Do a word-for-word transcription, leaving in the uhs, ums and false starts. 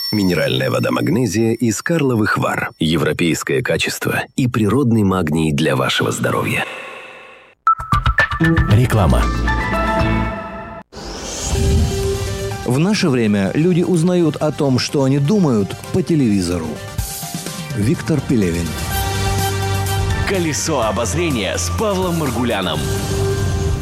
Минеральная вода «Магнезия» из Карловых Вар. Европейское качество и природный магний для вашего здоровья. Реклама. В наше время люди узнают о том, что они думают, по телевизору. Виктор Пелевин. Колесо обозрения с Павлом Маргуляном.